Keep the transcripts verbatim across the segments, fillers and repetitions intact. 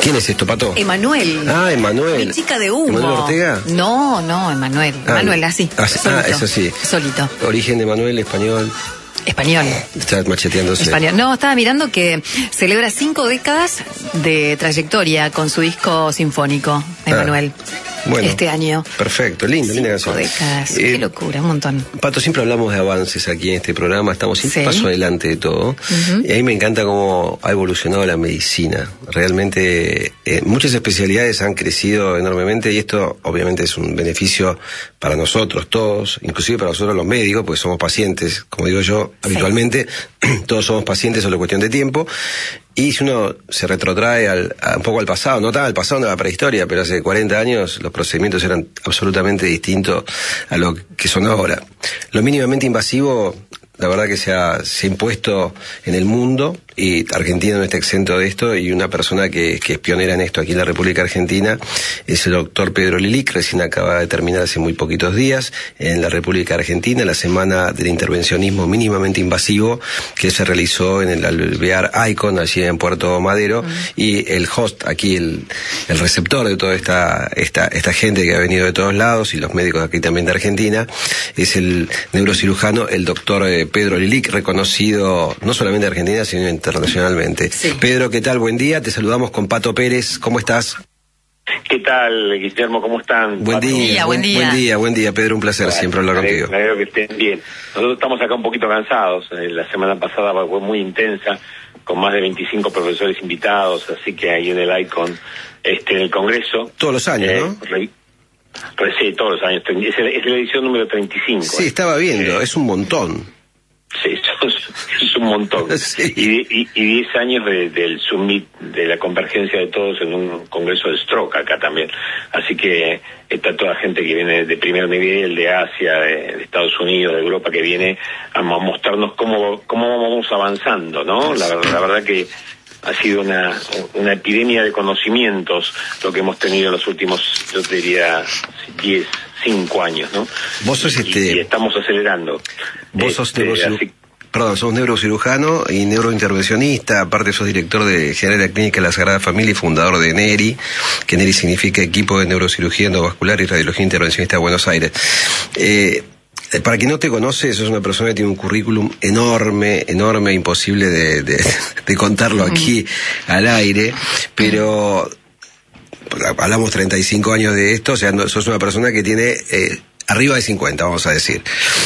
¿Quién es esto, Pato? Emanuel. Ah, Emanuel. Mi chica de humo. ¿Emanuel Ortega? No, no, Emanuel. Ah, Emanuel, así. Ah, solito. ah, eso sí. Solito. Origen de Emanuel, español. Español. Estás macheteándose. Español. No, estaba mirando que celebra cinco décadas de trayectoria con su disco sinfónico, Emanuel. Ah. Bueno, este año. Perfecto, lindo, linda canción. Décadas. Eh, Qué locura, un montón. Pato, siempre hablamos de avances aquí en este programa, estamos siempre Sí. paso adelante de todo. Uh-huh. Y a mí me encanta cómo ha evolucionado la medicina. Realmente eh, muchas especialidades han crecido enormemente y esto obviamente es un beneficio para nosotros todos, inclusive para nosotros los médicos, porque somos pacientes, como digo yo, sí. habitualmente, todos somos pacientes, solo cuestión de tiempo. Y si uno se retrotrae al, a, un poco al pasado, no tan al pasado de la prehistoria, pero hace cuarenta años los procedimientos eran absolutamente distintos a lo que son ahora. Lo mínimamente invasivo, la verdad que se ha, se ha impuesto en el mundo, y Argentina no está exento de esto, y una persona que, que es pionera en esto aquí en la República Argentina es el doctor Pedro Lilic, recién acaba de terminar hace muy poquitos días en la República Argentina la semana del intervencionismo mínimamente invasivo que se realizó en el alvear Icon allí en Puerto Madero, uh-huh. y el host aquí, el, el receptor de toda esta, esta, esta gente que ha venido de todos lados, y los médicos aquí también de Argentina, es el neurocirujano, el doctor eh, Pedro Lilic, reconocido no solamente en Argentina, sino en internacionalmente. Sí. Pedro, ¿qué tal? Buen día, te saludamos con Pato Pérez, ¿cómo estás? ¿Qué tal, Guillermo? ¿Cómo están? Buen día, buen día, buen día, buen día, Pedro, un placer bueno, siempre hablar contigo. Me alegro que estén bien. Nosotros estamos acá un poquito cansados, la semana pasada fue muy intensa, con más de veinticinco profesores invitados, así que ahí en el Icon, este, en el Congreso. Todos los años, eh, ¿no? Re, pues sí, todos los años, es, es la edición número treinta y cinco. Sí, eh. estaba viendo, eh, es un montón. Sí, es un montón. Sí. Y diez años de, del summit, de la convergencia de todos en un congreso de stroke acá también. Así que está toda gente que viene de primer nivel, de Asia, de, de Estados Unidos, de Europa, que viene a mostrarnos cómo, cómo vamos avanzando, ¿no? La, la verdad que ha sido una, una epidemia de conocimientos lo que hemos tenido en los últimos, yo te diría, diez, cinco años, ¿no? Vos sos y, este... y estamos acelerando. Vos sos este, neurocirujano, así... perdón, sos neurocirujano y neurointervencionista, aparte sos director de General de la Clínica de la Sagrada Familia y fundador de NERI, que NERI significa Equipo de Neurocirugía Endovascular y Radiología Intervencionista de Buenos Aires. Eh... Para quien no te conoce, sos una persona que tiene un currículum enorme, enorme, imposible de, de, de contarlo aquí mm. al aire, pero hablamos treinta y cinco años de esto, o sea, no, sos una persona que tiene eh, arriba de cincuenta, vamos a decir.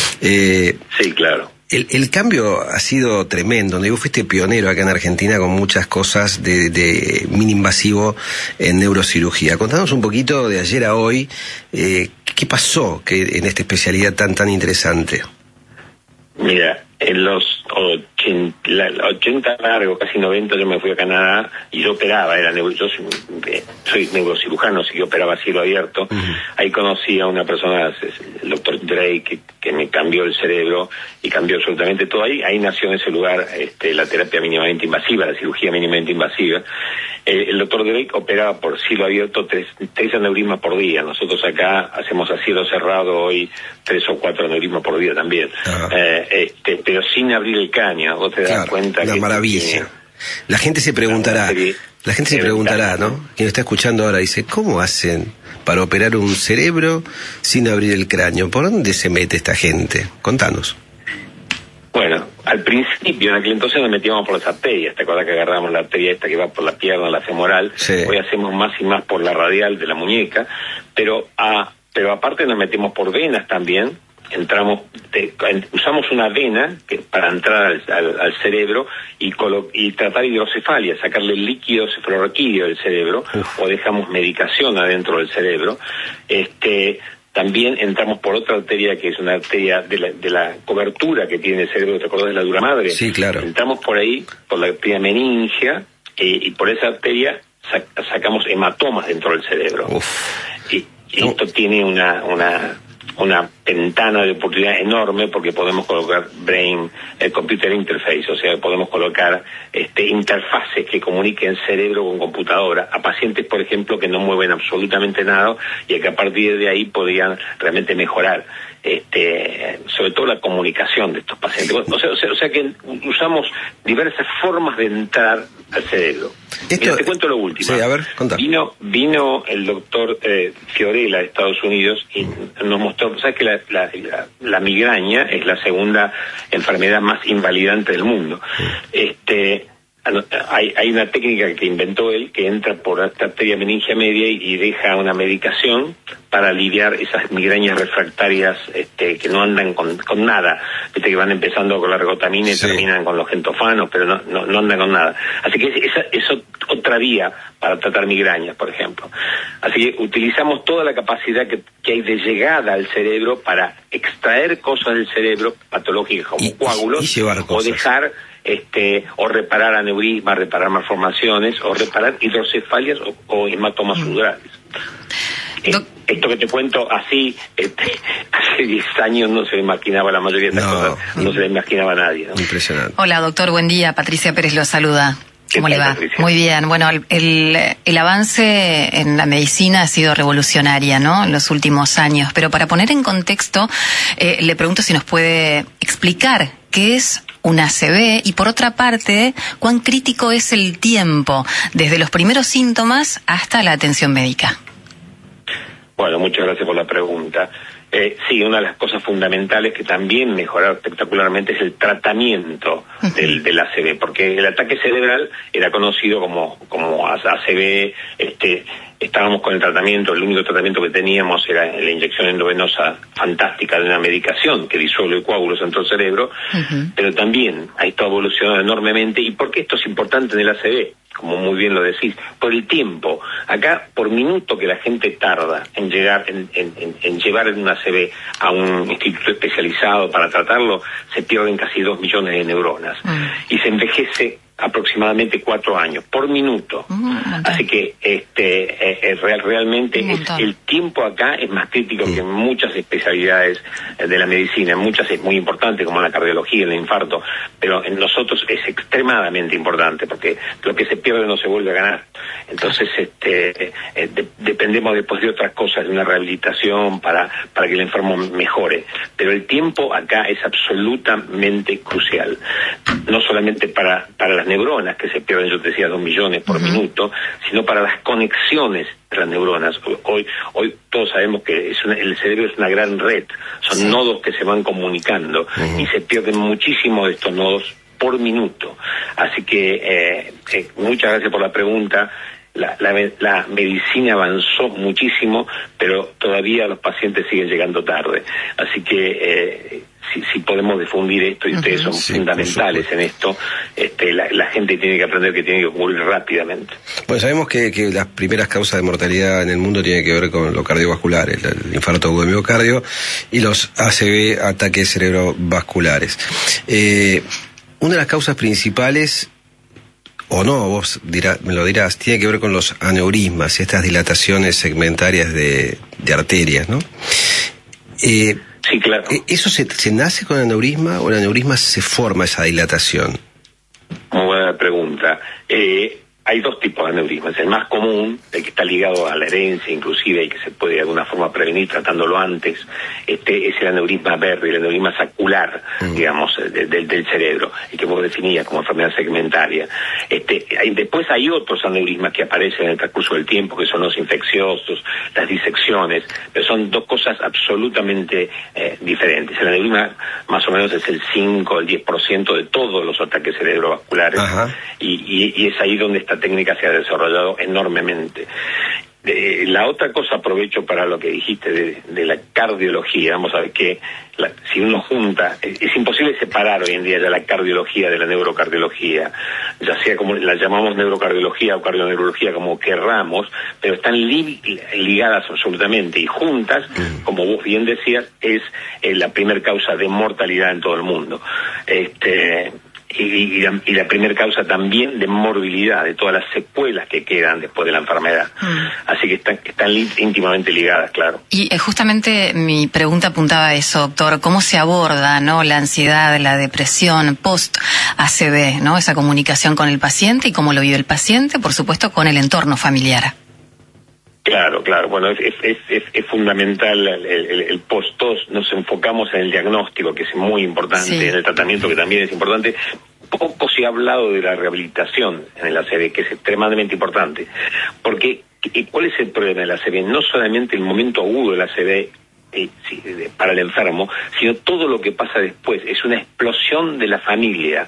Eh, sí, claro. El, el cambio ha sido tremendo, ¿no? Vos fuiste pionero acá en Argentina con muchas cosas de, de mini-invasivo en neurocirugía. Contanos un poquito de ayer a hoy, eh, ¿qué pasó que en esta especialidad tan tan interesante? Mira, en los ochenta, ochenta largo, casi noventa, yo me fui a Canadá y yo operaba, era neuro, yo soy, soy neurocirujano, así que operaba a cielo abierto. Uh-huh. Ahí conocí a una persona, el doctor Drake, que, que me cambió el cerebro y cambió absolutamente todo. Ahí, ahí nació en ese lugar este, la terapia mínimamente invasiva, la cirugía mínimamente invasiva. Eh, el doctor Drake operaba por cielo abierto tres, tres aneurismas por día. Nosotros acá hacemos a cielo cerrado hoy tres o cuatro aneurismas por día también. Uh-huh. eh, este, pero sin abrir el cráneo, vos te das claro, cuenta una que... maravilla. Tiene... La gente se preguntará, la gente se preguntará, ¿no? Quien está escuchando ahora dice, ¿cómo hacen para operar un cerebro sin abrir el cráneo? ¿Por dónde se mete esta gente? Contanos. Bueno, al principio, en aquel entonces nos metíamos por las arterias, ¿te acuerdas que agarramos la arteria esta que va por la pierna, la femoral? Sí. Hoy hacemos más y más por la radial de la muñeca, pero, a, pero aparte nos metimos por venas también. Entramos, te, usamos una vena que, para entrar al, al, al cerebro y, colo, y tratar hidrocefalia, sacarle el líquido cefalorraquídeo del cerebro. Uf. O dejamos medicación adentro del cerebro. Este, también entramos por otra arteria que es una arteria de la, de la cobertura que tiene el cerebro, ¿te acordás de la dura madre? Sí, claro. Entramos por ahí, por la arteria meningia, eh, y por esa arteria sac, sacamos hematomas dentro del cerebro. Uf. Y, y esto no. tiene una... una una ventana de oportunidad enorme porque podemos colocar brain eh, computer interface, o sea, podemos colocar este, interfaces que comuniquen cerebro con computadora a pacientes, por ejemplo, que no mueven absolutamente nada y que a partir de ahí podrían realmente mejorar este, sobre todo la comunicación de estos pacientes. O sea, o sea, o sea que usamos diversas formas de entrar al cerebro. Esto, Mira, te cuento lo último. Sí, a ver, contá. Vino, vino el doctor eh, Fiorella de Estados Unidos y nos mostró, ¿sabes que la, la, la, la migraña es la segunda enfermedad más invalidante del mundo? Este... Hay, hay una técnica que inventó él que entra por la arteria meningia media y, y deja una medicación para aliviar esas migrañas refractarias este, que no andan con, con nada. Viste que van empezando con la ergotamina y sí. terminan con los gentofanos, pero no, no, no andan con nada. Así que esa es otra vía para tratar migrañas, por ejemplo. Así que utilizamos toda la capacidad que, que hay de llegada al cerebro para extraer cosas del cerebro patológicas como y, coágulos y o dejar este o reparar aneurismas, reparar malformaciones o reparar hidrocefalias o, o hematomas sudorales. Eh, esto que te cuento así, este, hace diez años no se le imaginaba la mayoría de estas no, cosas, no, no se le imaginaba a nadie, ¿no? Impresionante. Hola, doctor, buen día. Patricia Pérez lo saluda. ¿Cómo le va? Patricia? Muy bien. Bueno, el, el, el avance en la medicina ha sido revolucionaria, ¿no? En los últimos años. Pero para poner en contexto, eh, le pregunto si nos puede explicar qué es una A C V y, por otra parte, cuán crítico es el tiempo desde los primeros síntomas hasta la atención médica. Bueno, muchas gracias por la pregunta. Eh, sí, una de las cosas fundamentales que también mejoraron espectacularmente es el tratamiento del, del A C V, porque el ataque cerebral era conocido como, como A C V, este, estábamos con el tratamiento, el único tratamiento que teníamos era la inyección endovenosa fantástica de una medicación que disuelve coágulos en todo el cerebro, uh-huh. pero también ha estado evolucionando enormemente. ¿Y por qué esto es importante en el A C V? Como muy bien lo decís, por el tiempo. Acá, por minuto que la gente tarda en llegar, en, en, en, en llevar una A C V a un instituto especializado para tratarlo, se pierden casi dos millones de neuronas. Mm. Y se envejece aproximadamente cuatro años por minuto. Mm, Así que este eh, real, realmente es, el tiempo acá es más crítico mm. que en muchas especialidades de la medicina. En muchas es muy importante, como la cardiología, el infarto, pero en nosotros es extremadamente importante porque lo que se pierde no se vuelve a ganar. Entonces este eh, de, dependemos después de otras cosas, de una rehabilitación para, para que el enfermo mejore. Pero el tiempo acá es absolutamente crucial. No solamente para, para las neuronas que se pierden, yo te decía, dos millones por uh-huh. minuto, sino para las conexiones de las neuronas. Hoy, hoy todos sabemos que es una, el cerebro es una gran red, son sí. nodos que se van comunicando uh-huh. y se pierden muchísimos de estos nodos por minuto. Así que eh, eh, muchas gracias por la pregunta. La, la, la medicina avanzó muchísimo, pero todavía los pacientes siguen llegando tarde. Así que eh, si, si podemos difundir esto, y ustedes son sí, fundamentales en esto, este, la, la gente tiene que aprender que tiene que ocurrir rápidamente. Bueno, sabemos que, que las primeras causas de mortalidad en el mundo tienen que ver con lo cardiovascular, el, el infarto agudo de miocardio y los A C V, ataques cerebrovasculares. Eh, una de las causas principales, o no, vos dirá, me lo dirás, tiene que ver con los aneurismas y estas dilataciones segmentarias de, de arterias, ¿no? Eh, sí, claro. ¿Eso se, se nace con aneurisma o el aneurisma se forma esa dilatación? Muy buena pregunta. Eh, hay dos tipos de aneurismas. El más común, el que está ligado a la herencia inclusive y que se puede de alguna forma prevenir tratándolo antes, este es el aneurisma verde, el aneurisma sacular, mm. digamos, de, de, del cerebro, y que vos definías como enfermedad segmentaria. Este, hay, después hay otros aneurismas que aparecen en el transcurso del tiempo, que son los infecciosos, las disecciones, pero son dos cosas absolutamente eh, diferentes. El aneurisma más o menos es el cinco, el diez por ciento de todos los ataques cerebrovasculares, y, y, y es ahí donde esta técnica se ha desarrollado enormemente. Eh, la otra cosa, aprovecho para lo que dijiste de, de la cardiología. Vamos a ver que la, si uno junta, es, es imposible separar hoy en día ya la cardiología de la neurocardiología, ya sea como la llamamos neurocardiología o cardioneurología, como querramos, pero están li, ligadas absolutamente, y juntas, como vos bien decías, es eh, la primer causa de mortalidad en todo el mundo. Este y, y, la, y la primera causa también de morbilidad, de todas las secuelas que quedan después de la enfermedad. Mm. Así que están, están íntimamente ligadas, claro. Y eh, justamente mi pregunta apuntaba a eso, doctor. ¿Cómo se aborda, no, la ansiedad, la depresión post-A C V, ¿no? Esa comunicación con el paciente y cómo lo vive el paciente, por supuesto, con el entorno familiar. Claro, claro. Bueno, es, es, es, es fundamental el, el, el post-tos. Nos enfocamos en el diagnóstico, que es muy importante, sí. en el tratamiento, que también es importante. Poco se ha hablado de la rehabilitación en el A C V, que es extremadamente importante. Porque, ¿cuál es el problema del A C V? No solamente el momento agudo del A C V, Eh, sí, para el enfermo, sino todo lo que pasa después. Es una explosión de la familia.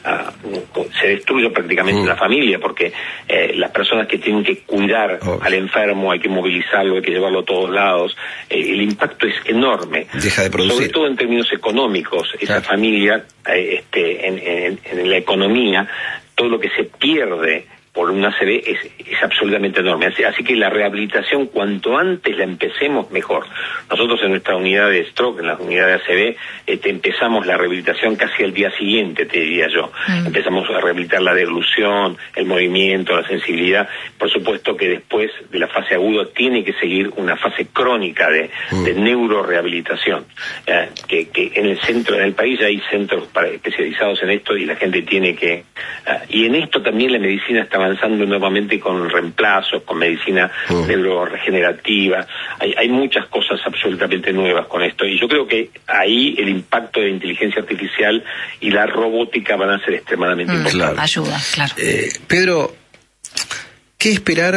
Uh, se destruye prácticamente mm. la familia, porque eh, las personas que tienen que cuidar oh. al enfermo, hay que movilizarlo, hay que llevarlo a todos lados. Eh, el impacto es enorme. Deja de producir. Sobre todo en términos económicos. Esa claro. familia, eh, este, en, en, en la economía, todo lo que se pierde por un A C V es, es absolutamente enorme. Así, así que la rehabilitación, cuanto antes la empecemos, mejor. Nosotros en nuestra unidad de stroke, en la unidad de A C V, este, empezamos la rehabilitación casi al día siguiente, te diría yo. Mm. Empezamos a rehabilitar la deglución, el movimiento, la sensibilidad. Por supuesto que después de la fase aguda tiene que seguir una fase crónica de, mm. de neurorehabilitación. Eh, que, que en el centro, en el país hay centros para, especializados en esto, y la gente tiene que... Uh, y en esto también la medicina está avanzando nuevamente con reemplazos, con medicina uh-huh. neuroregenerativa. Hay, hay muchas cosas absolutamente nuevas con esto, y yo creo que ahí el impacto de la inteligencia artificial y la robótica van a ser extremadamente uh-huh. importantes. Claro. Ayuda, claro. Eh, Pedro, ¿qué esperar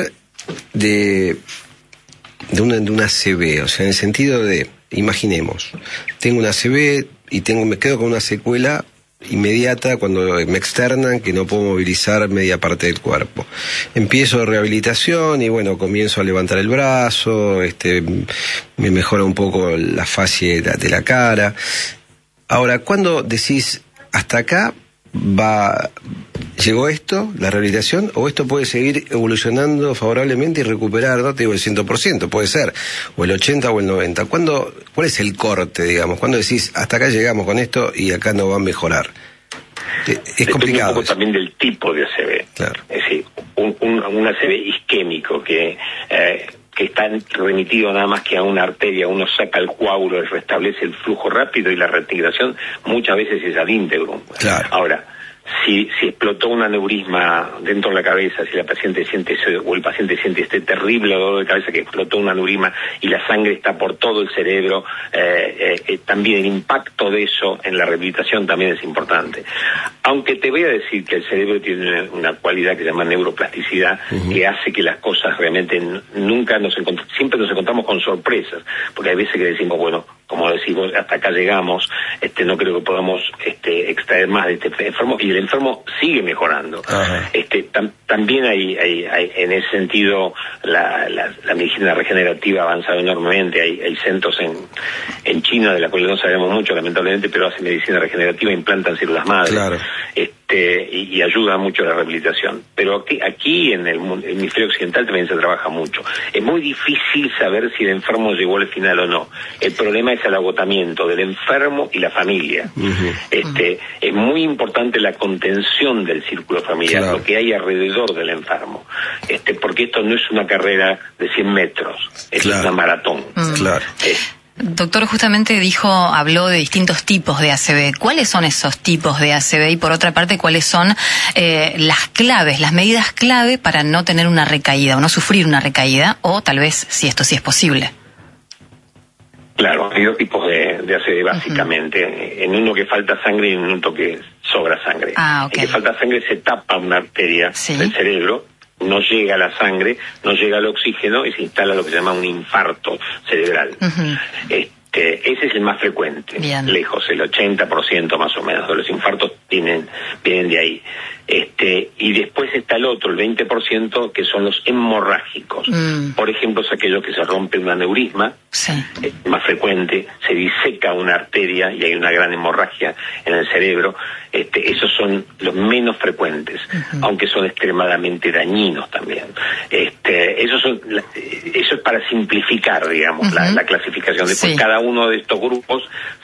de, de, una, de una A C V? O sea, en el sentido de, imaginemos, tengo una A C V y tengo, me quedo con una secuela inmediata cuando me externan, que no puedo movilizar media parte del cuerpo. Empiezo rehabilitación y bueno, comienzo a levantar el brazo, este, me mejora un poco la fascia de la, de la cara. Ahora, ¿cuándo decís hasta acá va, llegó esto, la rehabilitación, o esto puede seguir evolucionando favorablemente y recuperar, no te digo el cien por ciento, puede ser, o el ochenta o el noventa? ¿Cuándo, cuál es el corte, digamos? ¿Cuándo decís, hasta acá llegamos con esto y acá no va a mejorar? Es complicado. Un poco también del tipo de A C V. Claro. Es decir, un, un, un A C V isquémico que... Eh, que está remitido nada más que a una arteria, uno saca el coágulo y restablece el flujo rápido, y la reintegración muchas veces es ad íntegrum. Claro. Ahora, si, si explotó un aneurisma dentro de la cabeza, si la paciente siente ese, o el paciente siente este terrible dolor de cabeza que explotó un aneurisma y la sangre está por todo el cerebro, eh, eh, eh, también el impacto de eso en la rehabilitación también es importante. Aunque te voy a decir que el cerebro tiene una cualidad que se llama neuroplasticidad, uh-huh. que hace que las cosas realmente n- nunca nos encontramos, siempre nos encontramos con sorpresas, porque hay veces que decimos, bueno, como decimos, hasta acá llegamos, este, no creo que podamos este, extraer más de este enfermo, y el enfermo sigue mejorando. Uh-huh. Este, tam, también hay, hay, hay, en ese sentido, la, la, la medicina regenerativa ha avanzado enormemente. Hay, hay centros en, en China, de la cual no sabemos mucho, lamentablemente, pero hacen medicina regenerativa, implantan células madre. Claro. Este, y, y ayuda mucho a la rehabilitación. Pero aquí, aquí en el, el hemisferio occidental también se trabaja mucho. Es muy difícil saber si el enfermo llegó al final o no. El problema es el agotamiento del enfermo y la familia. Uh-huh. Este, es muy importante la contención del círculo familiar, claro. lo que hay alrededor del enfermo. Este, porque esto no es una carrera de cien metros, es claro. una maratón. Uh-huh. Claro. Eh, Doctor, justamente dijo, habló de distintos tipos de A C V. ¿Cuáles son esos tipos de A C V? Y por otra parte, ¿cuáles son eh, las claves, las medidas clave para no tener una recaída o no sufrir una recaída? O tal vez, si esto sí es posible. Claro, hay dos tipos de, de A C V básicamente. Uh-huh. En uno que falta sangre y en otro que sobra sangre. Ah, okay. En que falta sangre se tapa una arteria ¿Sí? del cerebro, no llega la sangre, no llega el oxígeno y se instala lo que se llama un infarto cerebral. Uh-huh. Este, ese es el más frecuente, Bien. lejos, el ochenta por ciento más o menos de los infartos vienen, vienen de ahí. Este, y después está el otro, el veinte por ciento, que son los hemorrágicos. Mm. Por ejemplo, es aquello que se rompe un aneurisma, sí. eh, más frecuente, se diseca una arteria y hay una gran hemorragia en el cerebro. Este, esos son los menos frecuentes, uh-huh. aunque son extremadamente dañinos también. Este, esos son, eso es para simplificar, digamos, uh-huh. la, la clasificación. Después, sí. cada uno de estos grupos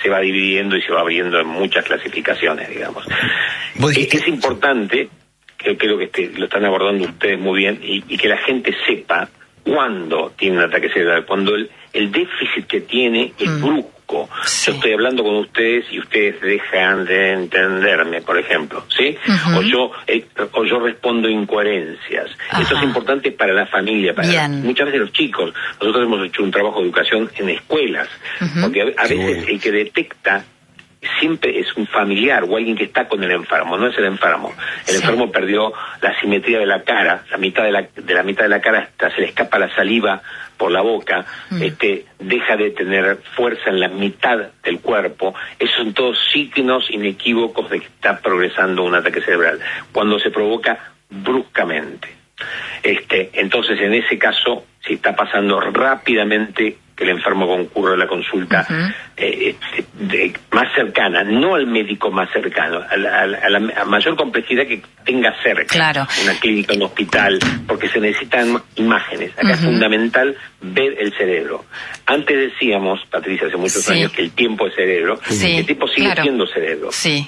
se va dividiendo y se va abriendo en muchas clasificaciones, digamos. Es, es importante, que creo que este, lo están abordando ustedes muy bien, y, y que la gente sepa cuándo tiene un ataque cerebral, cuando el, el déficit que tiene es mm. brusco. Sí. Yo estoy hablando con ustedes y ustedes dejan de entenderme, por ejemplo, ¿sí? Uh-huh. O yo eh, o yo respondo incoherencias. Ajá. Esto es importante para la familia, para la, muchas veces los chicos. Nosotros hemos hecho un trabajo de educación en escuelas, uh-huh. porque a, a veces bueno. el que detecta siempre es un familiar o alguien que está con el enfermo, no es el enfermo. El sí. enfermo perdió la simetría de la cara, la mitad de la, de la mitad de la cara hasta se le escapa la saliva por la boca, mm. este deja de tener fuerza en la mitad del cuerpo. Esos son todos signos inequívocos de que está progresando un ataque cerebral, cuando se provoca bruscamente. Este, entonces, en ese caso, si está pasando rápidamente, que el enfermo concurre a la consulta uh-huh. eh, de, de, más cercana, no al médico más cercano, a la, a la, a la mayor complejidad que tenga cerca, claro. una clínica, un hospital, porque se necesitan imágenes. Acá uh-huh. es fundamental ver el cerebro. Antes decíamos, Patricia, hace muchos sí. años, que el tiempo es cerebro, sí, el tiempo sigue claro. siendo cerebro. Sí.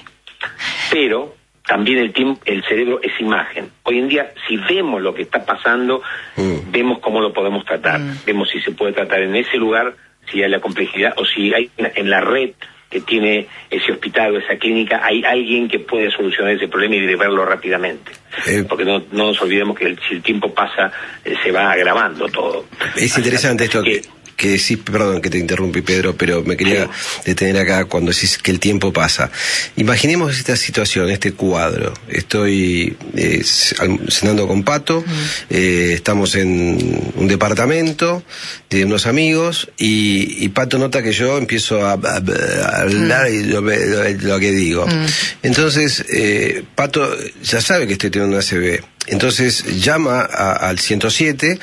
Pero también el tiempo, el cerebro es imagen. Hoy en día, si vemos lo que está pasando, mm. vemos cómo lo podemos tratar. Mm. Vemos si se puede tratar en ese lugar, si hay la complejidad, o si hay en la red que tiene ese hospital o esa clínica, hay alguien que puede solucionar ese problema y verlo rápidamente. Eh, Porque no, no nos olvidemos que el, si el tiempo pasa, eh, se va agravando todo. Es interesante esto que... que sí, perdón que te interrumpí, Pedro, pero me quería sí. detener acá cuando decís que el tiempo pasa. Imaginemos esta situación, este cuadro. Estoy eh, cenando con Pato, mm. eh, estamos en un departamento de unos amigos y, y Pato nota que yo empiezo a, a, a hablar mm. y lo, lo, lo que digo. Mm. Entonces, eh, Pato ya sabe que estoy teniendo una A C V. Entonces llama a, al ciento siete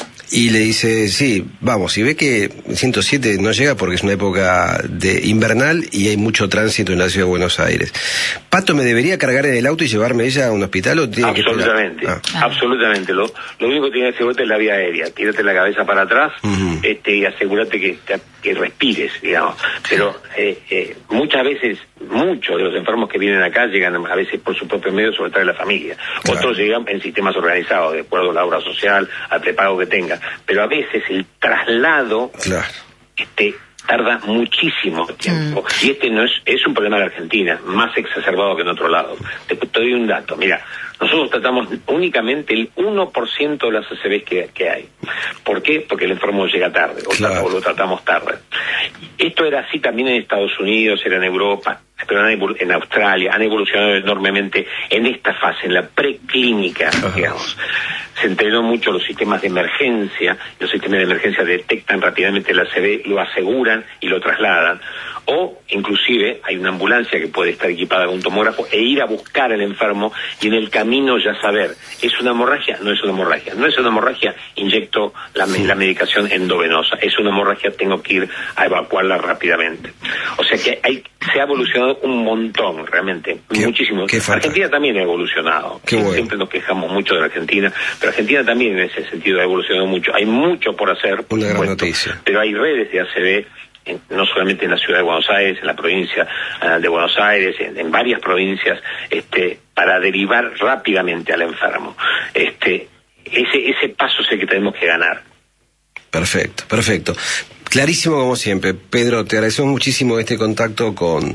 y le dice, sí, vamos, y ve que ciento siete no llega porque es una época de invernal y hay mucho tránsito en la ciudad de Buenos Aires. ¿Pato me debería cargar en el auto y llevarme ella a un hospital o tiene absolutamente, que ah. absolutamente. Lo, lo único que tiene que hacer es la vía aérea. Tírate la cabeza para atrás uh-huh. este, y asegúrate que, que respires, digamos. Pero eh, eh, muchas veces, muchos de los enfermos que vienen acá llegan a veces por su propio medio, sobre todo de la familia. Claro. Otros llegan en sistemas organizados, de acuerdo a la obra social, al prepago que tenga. Pero a veces el traslado claro. este, tarda muchísimo tiempo. Mm. Y este no es, es un problema de Argentina, más exacerbado que en otro lado. Te, te doy un dato, mira, nosotros tratamos únicamente el uno por ciento de las A C Vs que, que hay. ¿Por qué? Porque el enfermo llega tarde, o, claro. o lo tratamos tarde. Esto era así también en Estados Unidos, era en Europa, pero en Australia, han evolucionado enormemente en esta fase, en la preclínica, Ajá. digamos. Se entrenó mucho los sistemas de emergencia, los sistemas de emergencia detectan rápidamente el A C V, lo aseguran y lo trasladan. O, inclusive, hay una ambulancia que puede estar equipada con un tomógrafo e ir a buscar al enfermo y en el camino ya saber, ¿es una hemorragia? No es una hemorragia. No es una hemorragia, inyecto la, sí. la medicación endovenosa. Es una hemorragia, tengo que ir a evacuarla rápidamente. O sea que hay, se ha evolucionado un montón, realmente, ¿Qué, muchísimo. Qué Argentina también ha evolucionado. Qué bueno. Siempre nos quejamos mucho de la Argentina, pero Argentina también en ese sentido ha evolucionado mucho. Hay mucho por hacer, por una supuesto, gran noticia. Pero hay redes de A C V, en, no solamente en la ciudad de Buenos Aires, en la provincia uh, de Buenos Aires, en, en varias provincias, este, para derivar rápidamente al enfermo. Este, ese, ese paso es el que tenemos que ganar. Perfecto, perfecto. Clarísimo como siempre. Pedro, te agradecemos muchísimo este contacto con,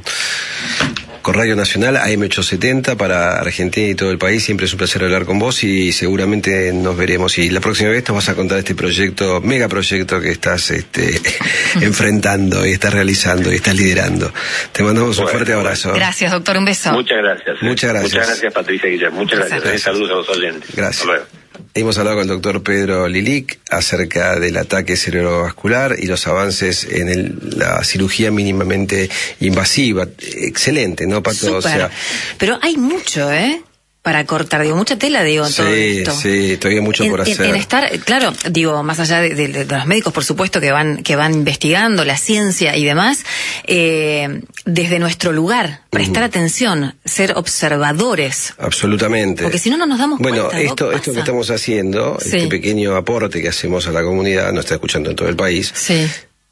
con Radio Nacional, A M ochocientos setenta para Argentina y todo el país. Siempre es un placer hablar con vos y seguramente nos veremos. Y la próxima vez nos vas a contar este proyecto, mega proyecto que estás este, enfrentando y estás realizando y estás liderando. Te mandamos bueno, un fuerte abrazo. Gracias, doctor. Un beso. Muchas gracias. Eh. Muchas gracias. Muchas gracias, Patricia Guillermo. Muchas gracias. gracias. Saludos a los oyentes. Gracias. Hasta luego. Hemos hablado con el doctor Pedro Lilic acerca del ataque cerebrovascular y los avances en el, la cirugía mínimamente invasiva. Excelente, ¿no, Pato? O sea, pero hay mucho, ¿eh? Para cortar, digo, mucha tela, digo, sí, todo esto. Sí, todavía mucho en, por hacer. En, en estar, claro, digo, más allá de, de, de los médicos, por supuesto, que van que van investigando la ciencia y demás, eh, desde nuestro lugar, prestar uh-huh. atención, ser observadores. Absolutamente. Porque si no, no nos damos bueno, cuenta. Bueno, esto, esto que estamos haciendo, sí. este pequeño aporte que hacemos a la comunidad, nos está escuchando en todo el país. Sí.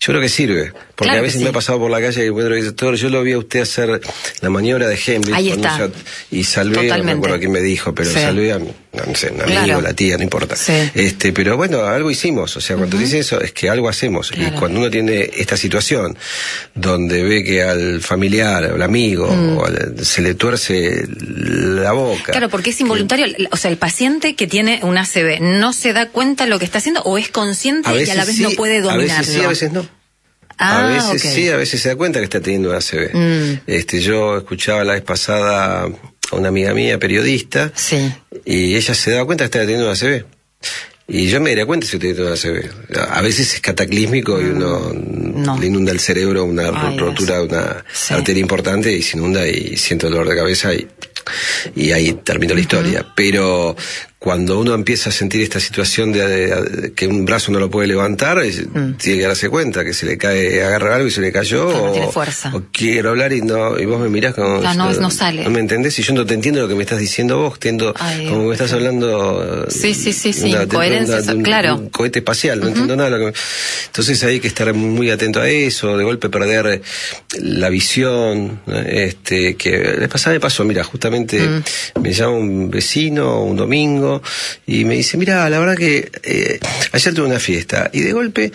Yo creo que sirve, porque claro a veces sí. me ha pasado por la calle y encuentro que doctor, yo lo vi a usted hacer la maniobra de Heimlich. Ahí está. Yo, y salvé, Totalmente. no me acuerdo quién me dijo, pero sí. salvé a, no sé, un amigo, claro. la tía, no importa. Sí. Este, pero bueno, algo hicimos, o sea, cuando uh-huh. dice eso, es que algo hacemos. Claro. Y cuando uno tiene esta situación, donde ve que al familiar, al amigo, mm. o al, se le tuerce la boca. Claro, porque es involuntario, que, o sea, el paciente que tiene un A C V, ¿no se da cuenta de lo que está haciendo o es consciente y a la vez sí, no puede dominarlo? A veces sí, a veces no. Ah, a veces okay. sí, a veces se da cuenta que está teniendo un A C V. Mm. Este, yo escuchaba la vez pasada a una amiga mía, periodista, sí. y ella se daba cuenta que estaba teniendo un A C V. Y yo me daría cuenta si usted tiene un A C V. A veces es cataclísmico mm. y uno no. le inunda el cerebro una Ay, rotura de una sí. arteria importante y se inunda y siento dolor de cabeza y, y ahí terminó la historia. Uh-huh. Pero cuando uno empieza a sentir esta situación de, de, de que un brazo no lo puede levantar, mm. tiene que darse cuenta que se le cae, agarra algo y se le cayó, claro, o, no tiene fuerza. o quiero hablar y no y vos me mirás como no, no, no sale. No me entendés y yo no te entiendo lo que me estás diciendo vos, entiendo Ay, como que me estás hablando sí, sí, sí, sí, una, coherencia, una, un, claro. un cohete espacial, no uh-huh. entiendo nada. Lo que me... Entonces hay que estar muy atento a eso, de golpe perder la visión, este que la pasada me pasó, mira, justamente mm. me llama un vecino un domingo y me dice, mira, la verdad que eh, ayer tuve una fiesta y de golpe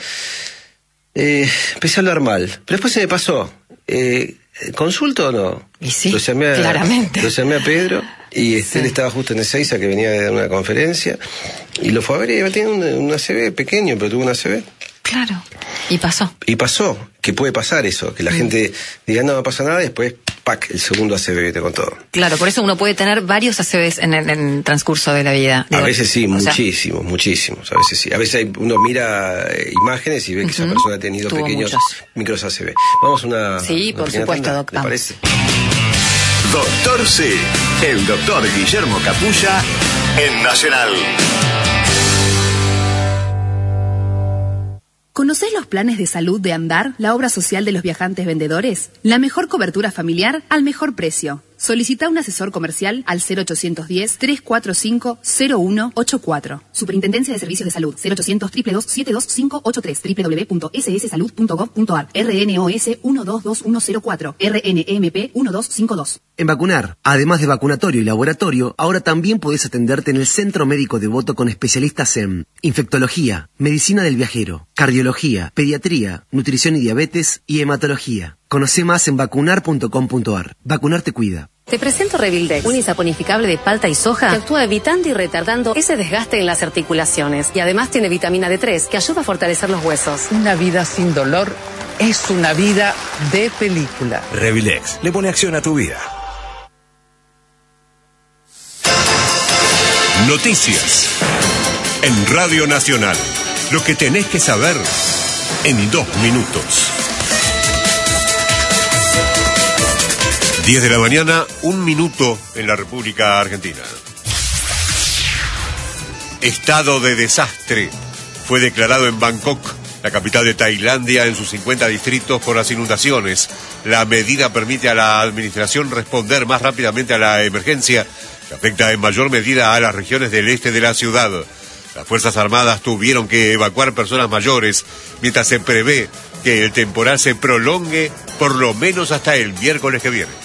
eh, empecé a hablar mal, pero después se me pasó. Eh, ¿Consulto o no? Y sí, lo llamé a, claramente. Lo llamé a Pedro y este, sí. él estaba justo en Ezeiza, que venía de una conferencia, y lo fue a ver y tenía un, un A C V pequeño, pero tuvo un A C V. Claro, y pasó. Y pasó, que puede pasar eso, que la mm. gente diga, no, no pasa nada, y después, ¡pac!, el segundo A C V con todo. Claro, por eso uno puede tener varios A C Vs en el, en el transcurso de la vida. A veces sí, muchísimos, sea... muchísimos, a veces sí. A veces hay, uno mira eh, imágenes y ve que uh-huh. esa persona ha tenido Tuvo pequeños muchos. micros A C V. Vamos a una... Sí, una por supuesto, doctor. ¿Le parece? Doctor C, el doctor Guillermo Capulla, en Nacional. ¿Conocés los planes de salud de Andar, la obra social de los viajantes vendedores? La mejor cobertura familiar al mejor precio. Solicita un asesor comercial al cero ochocientos diez, trescientos cuarenta y cinco, cero uno ochenta y cuatro. Superintendencia de Servicios de Salud, cero ochocientos, dos dos dos, siete dos cinco ocho tres, doble u doble u doble u punto ese ese salud punto gov punto a r, R N O S uno dos dos uno cero cuatro, R N M P uno dos cinco dos. En Vacunar, además de vacunatorio y laboratorio, ahora también podés atenderte en el Centro Médico Devoto con especialistas en infectología, medicina del viajero, cardiología, pediatría, nutrición y diabetes y hematología. Conoce más en vacunar punto com punto a r. Vacunar te cuida. Te presento Revildex, un isaponificable de palta y soja que actúa evitando y retardando ese desgaste en las articulaciones. Y además tiene vitamina D tres que ayuda a fortalecer los huesos. Una vida sin dolor es una vida de película. Revildex le pone acción a tu vida. Noticias en Radio Nacional. Lo que tenés que saber en dos minutos. diez de la mañana, un minuto en la República Argentina. Estado de desastre fue declarado en Bangkok, la capital de Tailandia, en sus cincuenta distritos por las inundaciones. La medida permite a la administración responder más rápidamente a la emergencia, que afecta en mayor medida a las regiones del este de la ciudad. Las Fuerzas Armadas tuvieron que evacuar personas mayores, mientras se prevé que el temporal se prolongue por lo menos hasta el miércoles que viene.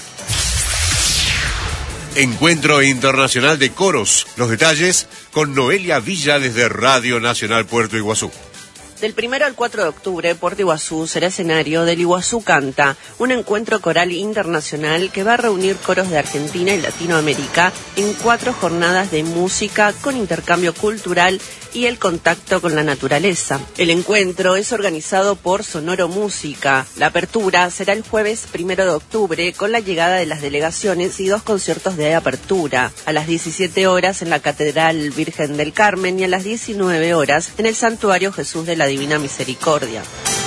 Encuentro Internacional de Coros. Los detalles con Noelia Villa desde Radio Nacional Puerto Iguazú. Del primero al cuatro de octubre, Puerto Iguazú será escenario del Iguazú Canta, un encuentro coral internacional que va a reunir coros de Argentina y Latinoamérica en cuatro jornadas de música con intercambio cultural y el contacto con la naturaleza. El encuentro es organizado por Sonoro Música. La apertura será el jueves primero de octubre con la llegada de las delegaciones y dos conciertos de apertura. A las diecisiete horas en la Catedral Virgen del Carmen y a las diecinueve horas en el Santuario Jesús de la Divina Misericordia.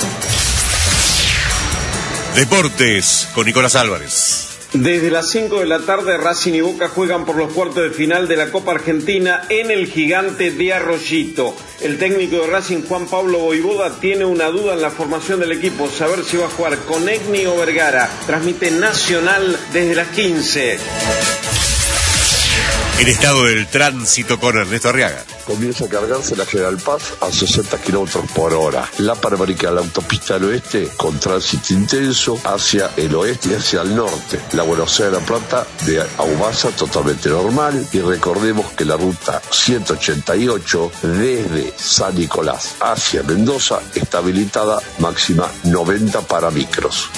Deportes con Nicolás Álvarez. Desde las cinco de la tarde, Racing y Boca juegan por los cuartos de final de la Copa Argentina en el Gigante de Arroyito. El técnico de Racing, Juan Pablo Voivoda, tiene una duda en la formación del equipo, saber si va a jugar con Egni o Vergara. Transmite Nacional desde las quince. El estado del tránsito con Ernesto Arriaga. Comienza a cargarse la General Paz a sesenta kilómetros por hora. La Panamericana, la autopista al oeste, con tránsito intenso hacia el oeste y hacia el norte. La Buenos Aires, La Plata, de Aumasa, totalmente normal. Y recordemos que la ruta ciento ochenta y ocho, desde San Nicolás hacia Mendoza, está habilitada, máxima noventa para micros.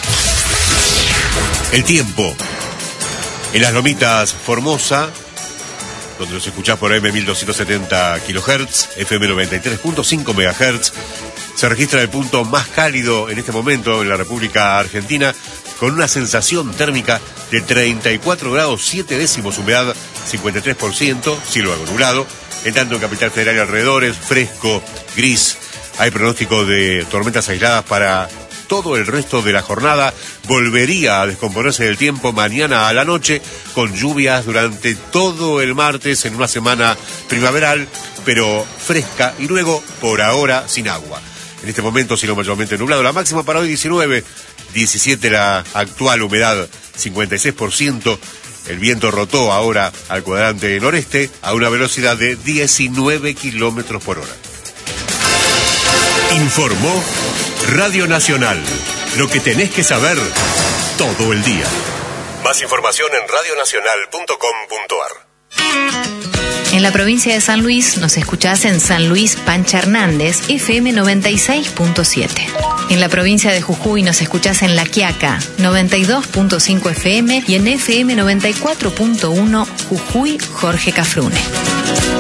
El tiempo. En las Lomitas, Formosa, donde los escuchás por A M mil doscientos setenta kilohertz, F M noventa y tres punto cinco megahertz, se registra el punto más cálido en este momento en la República Argentina, con una sensación térmica de treinta y cuatro grados siete décimos, humedad cincuenta y tres por ciento, cielo algo nublado, en tanto en Capital Federal y alrededores, fresco, gris. Hay pronóstico de tormentas aisladas para todo el resto de la jornada. Volvería a descomponerse el tiempo mañana a la noche, con lluvias durante todo el martes en una semana primaveral, pero fresca, y luego, por ahora, sin agua. En este momento, cielo mayormente nublado. La máxima para hoy diecinueve, diecisiete la actual, humedad cincuenta y seis por ciento. El viento rotó ahora al cuadrante noreste a una velocidad de diecinueve kilómetros por hora. Informó Radio Nacional. Lo que tenés que saber todo el día. Más información en radio nacional punto com punto ar. En la provincia de San Luis nos escuchás en San Luis Pancha Hernández, F M noventa y seis punto siete. En la provincia de Jujuy nos escuchás en La Quiaca, noventa y dos punto cinco F M, y en F M noventa y cuatro punto uno Jujuy Jorge Cafrune.